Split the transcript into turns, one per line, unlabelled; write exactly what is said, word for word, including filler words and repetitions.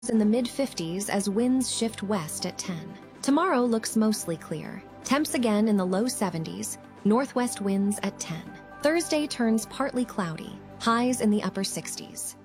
in the mid fifties as winds shift west at ten. Tomorrow looks mostly clear. Temps again in the low seventies, northwest winds at ten. Thursday turns partly cloudy, highs in the upper sixties.